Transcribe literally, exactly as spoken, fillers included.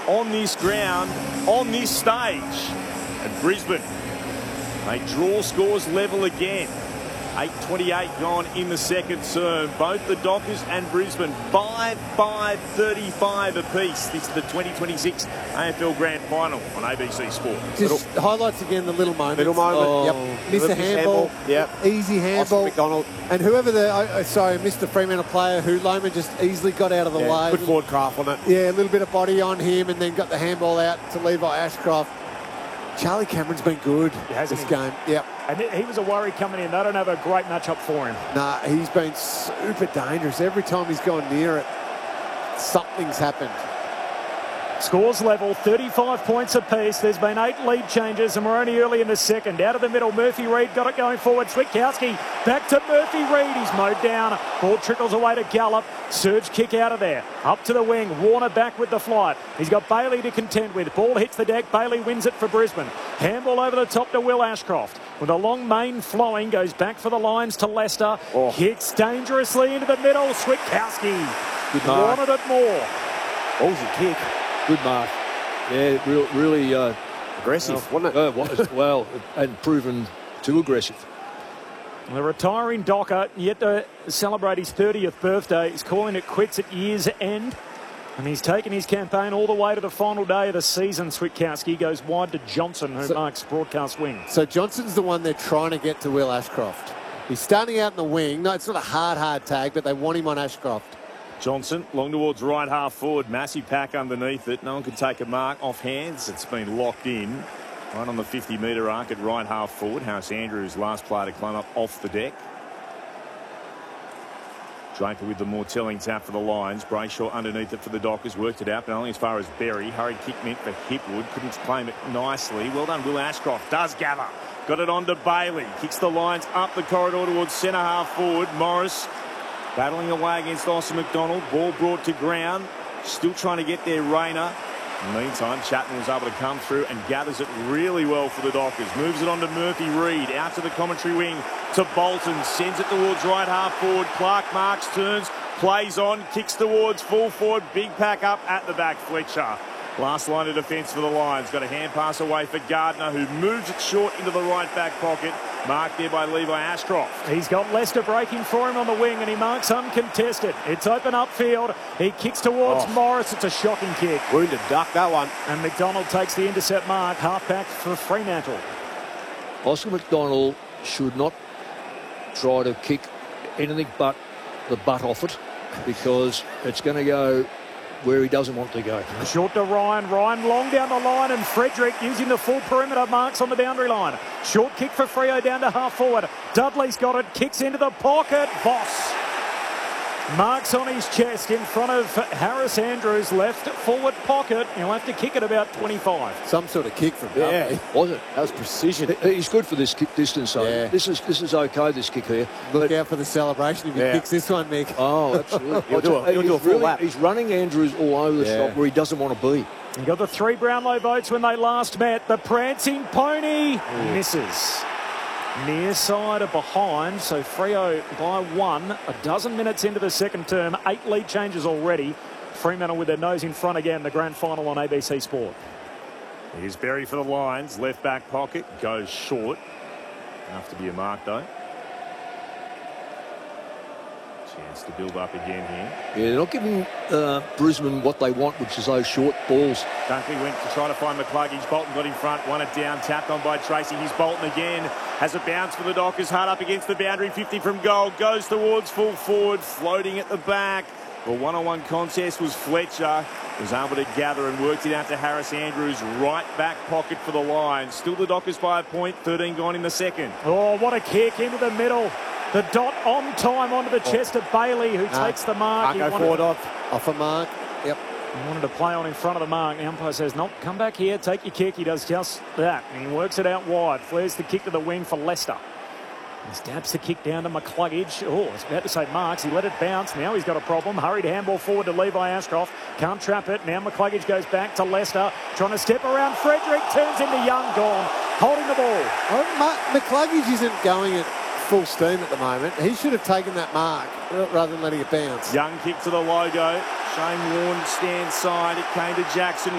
on this ground, on this stage. And Brisbane, they draw scores level again. eight twenty-eight gone in the second term. Both the Dockers and Brisbane five five thirty-five apiece. This is the twenty twenty-six A F L Grand Final on A B C Sport. Just little, highlights again the little moment. Little moment. Oh, Yep. Miss a handball. Yep. Easy handball. McDonald. And whoever the uh, sorry, Mister Fremantle player who Loman just easily got out of the yeah, way. Good forward craft on it. Yeah, a little bit of body on him, and then got the handball out to Levi Ashcroft. Charlie Cameron's been good Hasn't this he? game. Yep. And he was a worry coming in. They don't have a great matchup for him. Nah, he's been super dangerous. Every time he's gone near it, something's happened. Scores level, thirty-five points apiece. There's been eight lead changes, and we're only early in the second. Out of the middle, Murphy Reid got it going forward. Switkowski back to Murphy Reid. He's mowed down. Ball trickles away to Gallup. Surge kick out of there. Up to the wing. Warner back with the flight. He's got Bailey to contend with. Ball hits the deck. Bailey wins it for Brisbane. Handball over the top to Will Ashcroft. With a long main flowing, goes back for the Lions to Leicester. Oh. Kicks dangerously into the middle. Switkowski Good mark. wanted it more. Ballsy kick. Good mark. Yeah, real, really uh, Aggressive, well, wasn't it? Uh, was, well, and proven too aggressive. The retiring Docker, yet to celebrate his thirtieth birthday, is calling it quits at year's end. And he's taken his campaign all the way to the final day of the season. Switkowski goes wide to Johnson, who So, marks broadcast wing. So Johnson's the one they're trying to get to Will Ashcroft. He's starting out in the wing. No, it's not a hard, hard tag, but they want him on Ashcroft. Johnson, long towards right half forward. Massive pack underneath it. No one can take a mark off hands. It's been locked in. Right on the fifty metre arc at right half forward. Harris Andrews, last player to climb up off the deck. Draper with the more telling tap for the Lions. Brayshaw underneath it for the Dockers. Worked it out, but only as far as Berry. Hurried kick meant for Hipwood. Couldn't claim it nicely. Well done, Will Ashcroft. Does gather. Got it on to Bailey. Kicks the Lions up the corridor towards centre half forward. Morris battling away against Austin McDonald. Ball brought to ground. Still trying to get there, Rayner. In the meantime, Chapman was able to come through and gathers it really well for the Dockers. Moves it on to Murphy Reid. Out to the commentary wing to Bolton. Sends it towards right half forward. Clark marks, turns, plays on, kicks towards full forward. Big pack up at the back, Fletcher. Last line of defence for the Lions. Got a hand pass away for Gardner, who moves it short into the right back pocket. Marked there by Levi Ashcroft. He's got Leicester breaking for him on the wing, and he marks uncontested. It's open upfield. He kicks towards Oh. Morris. It's a shocking kick. Wounded duck, that one. And McDonald takes the intercept mark. Half back for Fremantle. Oscar McDonald should not try to kick anything but the butt off it, because it's going to go where he doesn't want to go. Short to Ryan. Ryan long down the line, and Frederick using the full perimeter marks on the boundary line. Short kick for Freo down to half forward. Dudley's got it. Kicks into the pocket. Voss marks on his chest in front of Harris Andrews. Left forward pocket. He'll have to kick it about twenty-five. Some sort of kick from Yeah. Dudley. Was it? That was precision. He- He's good for this kick distance, though. Yeah. This is this is okay, this kick here. Look out for the celebration if he Yeah. kicks this one, Mick. Oh, absolutely. He'll do a- he'll he's do a full really- lap. He's running Andrews all over the Yeah. shop where he doesn't want to be. He got the three Brownlow votes when they last met. The prancing pony misses. Near side or behind, so Freo by one. A dozen minutes into the second term, eight lead changes already. Fremantle with their nose in front again. The grand final on A B C Sport. Here's Berry for the Lions. Left back pocket. Goes short. Enough to be a mark, though. Chance to build up again here. Yeah, they're not giving uh, Brisbane what they want, which is those short balls. Dunkley went to try to find McCluggage. Bolton got in front, won it down, tapped on by Tracy. Here's Bolton again. Has a bounce for the Dockers, hard up against the boundary, fifty from goal. Goes towards full forward, floating at the back. The one-on-one contest was Fletcher. Was able to gather and worked it out to Harris Andrews. Right back pocket for the Lions. Still the Dockers by a point, thirteen gone in the second. Oh, what a kick into the middle. The dot on time onto the chest of Bailey, who Nah, takes the mark. Can't He go wanted- forward off. Off a mark. Yep. He wanted to play on in front of the mark. The umpire says, nope, come back here, take your kick. He does just that. And he works it out wide. Flares the kick to the wing for Leicester. He stabs the kick down to McCluggage. Oh, I was about to say marks. He let it bounce. Now he's got a problem. Hurried handball forward to Levi Ashcroft. Can't trap it. Now McCluggage goes back to Leicester. Trying to step around Frederick. Turns into Young. Gone. Holding the ball. Oh, Ma- McCluggage isn't going at full steam at the moment. He should have taken that mark rather than letting it bounce. Young kick to the logo. Shane Warne stands side. It came to Jackson.